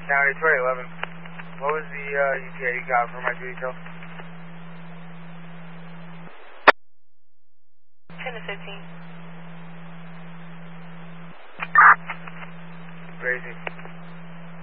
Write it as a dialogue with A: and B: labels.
A: County 211. What was the ETA you got for my duty call?
B: 10 to 15.
A: Crazy.